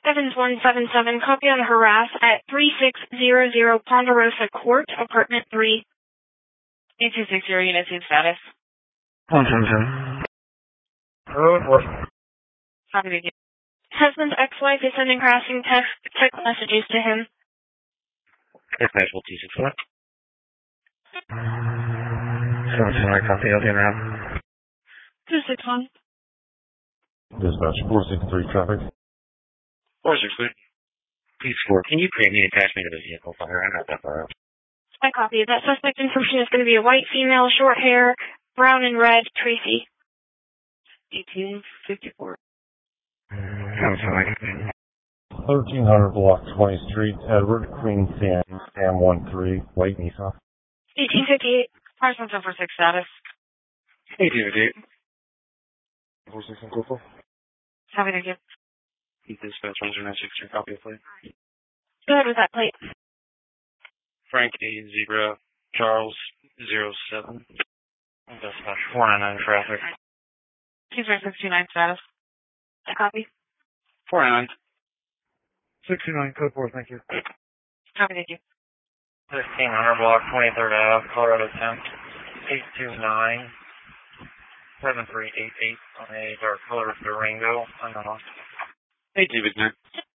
7177, copy on harass at 3600 Ponderosa Court, apartment 3. 8260, unit scene status. 177. Copy to you. Husband's ex-wife is sending harassing text messages to him. Dispatch 261. 729, copy, okay now. 261. Dispatch 463 traffic. 463. Please, 4. Can you create me an attachment to the vehicle fire? I'm not that far out. I copy. That suspect information is going to be a white female, short hair, brown and red, Tracy. 1854. 1300 block 20th Street, Edward, Queen Sam, Sam 13, white Nissan. 1858. Cars 1746 status. 1858. 46 and Corporal. Copy to you. Dispatch 10963, copy of plate. Go ahead with that plate. Frank 80, Charles 07. Dispatch 499 traffic. 20629 status. I copy. 499. 69, code 4, thank you. Copy to you. 1500 block 23rd Ave, Colorado 10th, 829 7388 on a dark colored Durango. 8 David, man.